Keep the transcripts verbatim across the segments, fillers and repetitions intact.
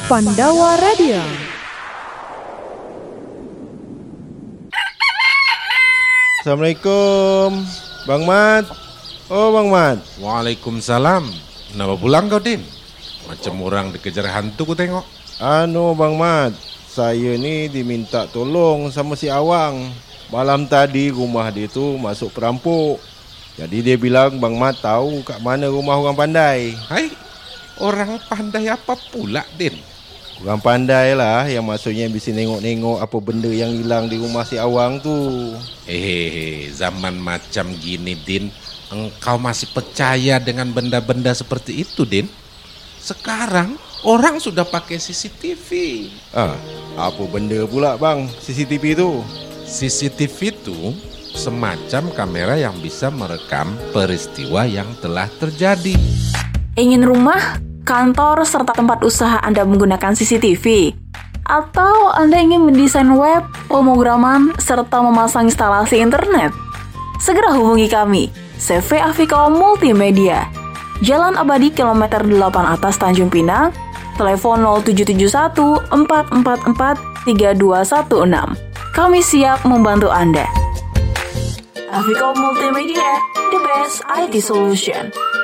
Pandawa Radio. Assalamualaikum, Bang Mat. Oh, Bang Mat. Waalaikumsalam. Kenapa pulang kau, Din? Macam orang dikejar hantu ku tengok. Anu, Bang Mat, saya ni diminta tolong sama si Awang. Malam tadi rumah dia tu masuk perampok. Jadi dia bilang Bang Mat tahu kat mana rumah orang pandai. Hai, orang pandai apa pula, Din? Orang pandai lah yang maksudnya bisa nengok-nengok apa benda yang hilang di rumah si Awang tu. Eh, zaman macam gini, Din, engkau masih percaya dengan benda-benda seperti itu, Din? Sekarang orang sudah pakai C C T V. Ah, apa benda pula bang C C T V tu? C C T V itu semacam kamera yang bisa merekam peristiwa yang telah terjadi. Ingin rumah, kantor, serta tempat usaha Anda menggunakan C C T V? Atau Anda ingin mendesain web, pemrograman, serta memasang instalasi internet? Segera hubungi kami, C V Afikom Multimedia, Jalan Abadi kilometer delapan atas Tanjung Pinang, telepon nol tujuh tujuh satu empat empat empat tiga dua satu enam. Kami siap membantu Anda. Afikom Multimedia, the best I T solution.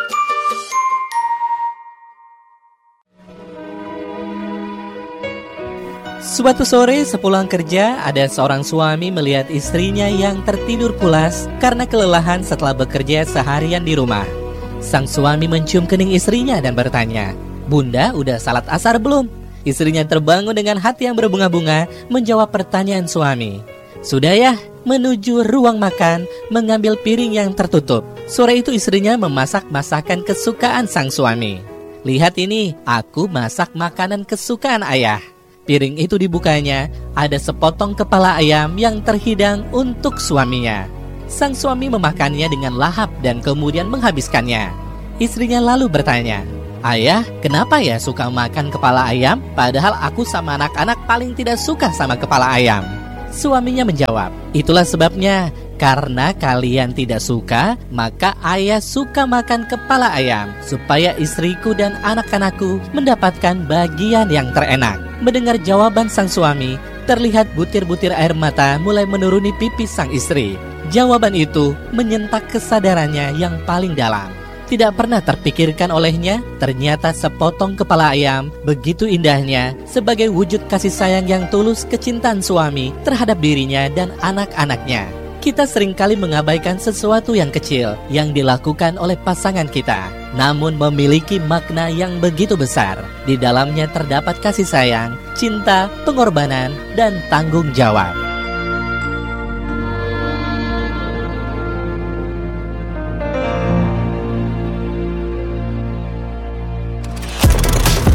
Suatu sore sepulang kerja, ada seorang suami melihat istrinya yang tertidur pulas karena kelelahan setelah bekerja seharian di rumah. Sang suami mencium kening istrinya dan bertanya, "Bunda, udah salat asar belum?" Istrinya terbangun dengan hati yang berbunga-bunga menjawab pertanyaan suami. "Sudah ya," menuju ruang makan, mengambil piring yang tertutup. Sore itu istrinya memasak masakan kesukaan sang suami. "Lihat ini, aku masak makanan kesukaan ayah." Piring itu dibukanya, ada sepotong kepala ayam yang terhidang untuk suaminya. Sang suami memakannya dengan lahap dan kemudian menghabiskannya. Istrinya lalu bertanya, "Ayah, kenapa ya suka makan kepala ayam? Padahal aku sama anak-anak paling tidak suka sama kepala ayam." Suaminya menjawab, "Itulah sebabnya, karena kalian tidak suka, maka ayah suka makan kepala ayam, supaya istriku dan anak-anakku mendapatkan bagian yang terenak." Mendengar jawaban sang suami, terlihat butir-butir air mata mulai menuruni pipi sang istri. Jawaban itu menyentak kesadarannya yang paling dalam. Tidak pernah terpikirkan olehnya, ternyata sepotong kepala ayam begitu indahnya sebagai wujud kasih sayang yang tulus kecintaan suami terhadap dirinya dan anak-anaknya. Kita seringkali mengabaikan sesuatu yang kecil yang dilakukan oleh pasangan kita, namun memiliki makna yang begitu besar. Di dalamnya terdapat kasih sayang, cinta, pengorbanan, dan tanggung jawab.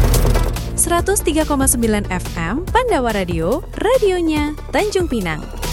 seratus tiga koma sembilan F M Pandawa Radio, radionya Tanjung Pinang.